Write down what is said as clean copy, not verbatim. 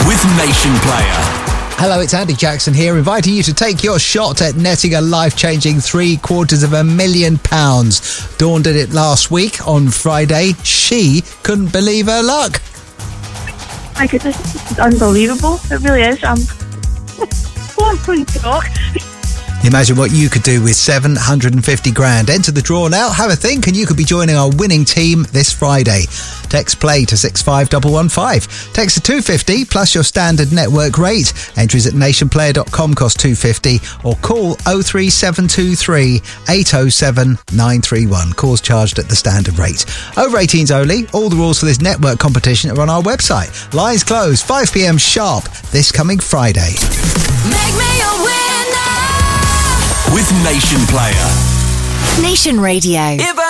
with Nation Player. Hello, it's Andy Jackson here, inviting you to take your shot at netting a life-changing £750,000. Dawn did it last week on Friday. She couldn't believe her luck. My goodness, this is unbelievable. It really is. I'm pretty shocked. Imagine what you could do with 750 grand. Enter the draw now, have a think, and you could be joining our winning team this Friday. Text play to 65115. Text to 250 plus your standard network rate. Entries at nationplayer.com cost £2.50 or call 03723 807 931. Calls charged at the standard rate. Over 18s only. All the rules for this network competition are on our website. Lines close 5 p.m. sharp this coming Friday. Make me a winner with Nation Player. Nation Radio.